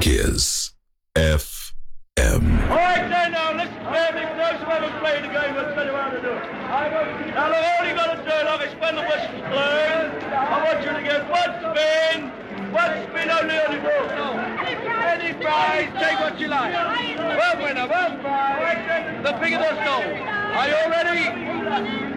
Kiss FM. All right, then, now, listen carefully. For those who haven't played the game, let's tell you how to do it. Now, look, all you got to do, like, is when the whistle's blown, I want you to get one spin only on the ball. Any prize, take what you like. One winner, one prize, the bigger the snow. Are you all ready?